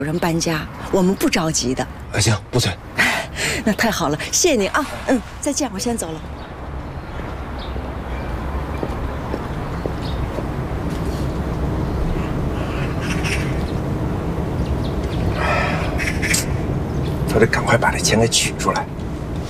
有人搬家，我们不着急的。 行，不催。 那太好了，谢谢你啊。再见，我先走了。 他得赶快把这钱给取出来。